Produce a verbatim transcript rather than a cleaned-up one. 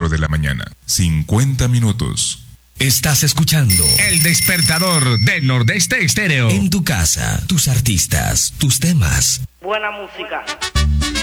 cuatro de la mañana. cincuenta minutos. Estás escuchando El Despertador de Nordeste Estéreo. En tu casa, tus artistas, tus temas. Buena música.